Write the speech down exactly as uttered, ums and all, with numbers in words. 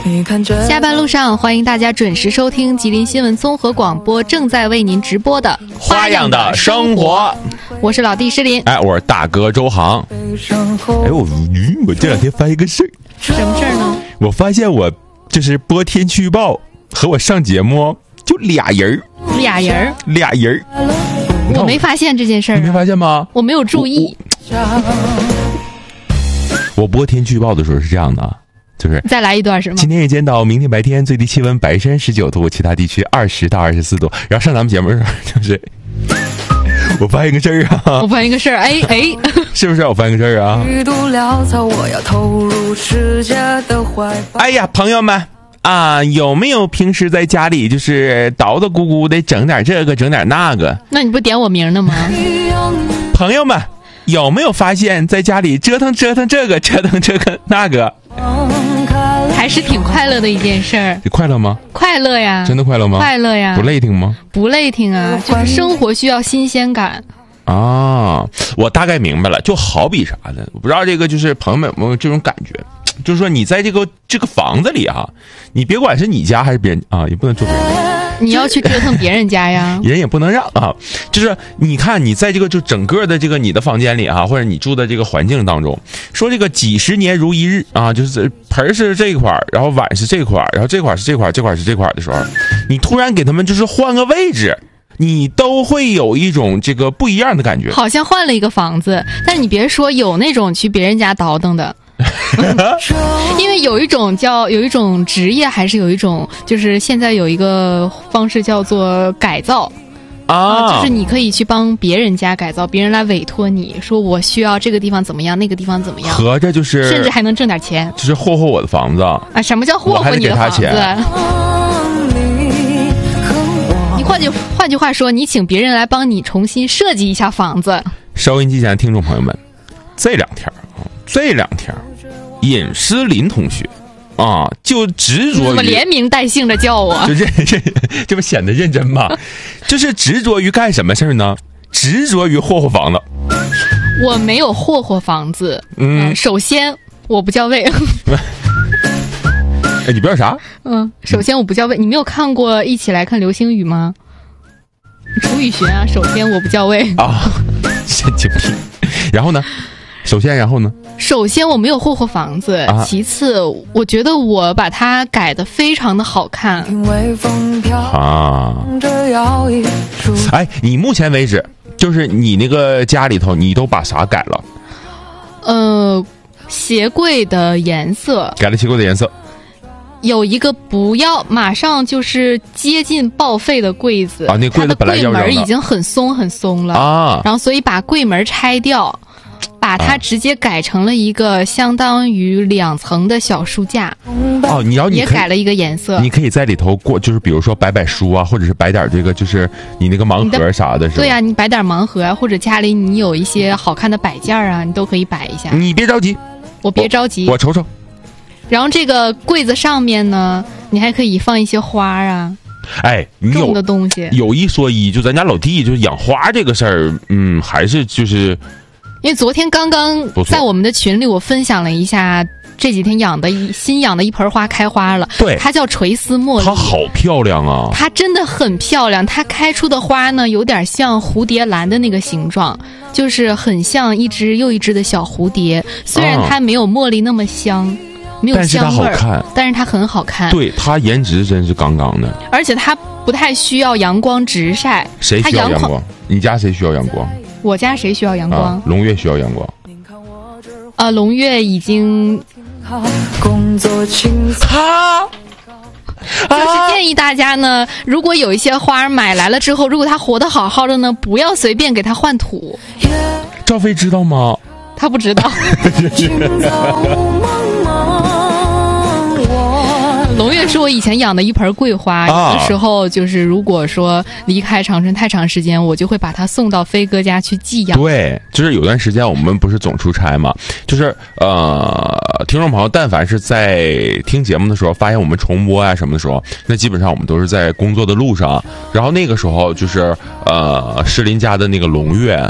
下班路上，欢迎大家准时收听吉林新闻综合广播正在为您直播的花样的生活。 我是老弟诗林， 哎，我是大哥周航。哎，我我这两天发现个事儿， 什么事儿呢？ 我发现我就是播天气预报和我上节目就俩人俩人俩人我没发现这件事儿， 你没发现吗？ 我没有注意。 我, 我播天气预报的时候是这样的。就是再来一段是吗？ 今天夜间到明天白天最低气温白山十九度，其他地区二十到二十四度。然后上咱们节目的时候，就是我发现个事儿啊， 我发现个事儿，哎哎， 是不是我发现个事儿啊？哎呀，朋友们啊，有没有平时在家里就是捣捣鼓鼓的整点这个整点那个？ 那你不点我名呢吗？ 朋友们。有没有发现在家里折腾折腾这个折腾这个那个， 还是挺快乐的一件事儿。 你快乐吗？ 快乐呀， 真的快乐吗？ 快乐呀， 不累挺吗？ 不累挺啊，就是生活需要新鲜感啊。我大概明白了，就好比啥的，我不知道这个就是朋友们有没有这种感觉，就是说你在这个这个房子里啊，你别管是你家还是别人啊，也不能做别人家。 你要去折腾别人家呀， 人也不能让啊。就是你看你在这个就整个的这个你的房间里啊，或者你住的这个环境当中，说这个几十年如一日啊，就是盆是这一块，然后碗是这块，然后这块是这块，这块是这块的时候，你突然给他们就是换个位置，你都会有一种这个不一样的感觉， 好像换了一个房子。但你别说，有那种去别人家倒腾的。因为有一种叫有一种职业，还是有一种就是现在有一个方式叫做改造啊、呃，就是你可以去帮别人家改造，别人来委托你说我需要这个地方怎么样，那个地方怎么样， 合着就是甚至还能挣点钱， 就是霍霍我的房子啊！ 什么叫霍霍你的房子？你换句换句话说，你请别人来帮你重新设计一下房子。 收音机前的听众朋友们，这两天这两天。尹诗林同学啊，就执着于怎么连名带姓的叫我， 就这这这不显得认真吗？就是执着于干什么事儿呢？执着于霍霍房子。 我没有霍霍房子，嗯，呃、首先我不叫魏。 哎，你不要啥？ 嗯，首先我不叫魏。你没有看过《一起来看流星雨》吗？楚雨荨啊，首先我不叫魏啊，神经病。然后呢？首先，然后呢？ 首先我没有霍霍房子、啊、其次我觉得我把它改得非常的好看啊。哎，你目前为止就是你那个家里头你都把啥改了？ 呃，鞋柜的颜色改了，鞋柜的颜色有一个不要马上就是接近报废的柜子啊，那柜子本来要扔的， 它的柜门已经很松很松了啊， 然后所以把柜门拆掉，把它直接改成了一个相当于两层的小书架。 哦，你要你也改了一个颜色。 你可以在里头过，就是比如说摆摆书啊，或者是摆点这个，就是你那个盲盒啥的，是吧？ 对呀、啊，你摆点盲盒啊，或者家里你有一些好看的摆件啊，你都可以摆一下。 你别着急， 我别着急， 我, 我瞅瞅。 然后这个柜子上面呢，你还可以放一些花啊。 哎，你有种的东西。 有一说一，就咱家老弟就是养花这个事儿，嗯，还是就是。 因为昨天刚刚在我们的群里，我分享了一下这几天养的新养的一盆花开花了。 对， 它叫垂丝茉莉， 它好漂亮啊！ 它真的很漂亮，它开出的花呢，有点像蝴蝶兰的那个形状，就是很像一只又一只的小蝴蝶。虽然它没有茉莉那么香，啊、没有香味， 但是它好看， 但是它很好看。 对，它颜值真是杠杠的， 而且它不太需要阳光直晒。 谁需要阳光？你家谁需要阳光？ 我家谁需要阳光？ 啊、龙月需要阳光。 呃，龙月已经工作轻松。就是建议大家呢，如果有一些花买来了之后，如果它活得好好的呢，不要随便给它换土。 赵飞知道吗？ 他不知道。龙月是我以前养的一盆桂花，有的时候就是如果说离开长春太长时间，我就会把它送到飞哥家去寄养。 对，就是有段时间我们不是总出差嘛，就是呃，听众朋友但凡是在听节目的时候发现我们重播啊什么的时候，那基本上我们都是在工作的路上，然后那个时候就是呃诗林家的那个龙月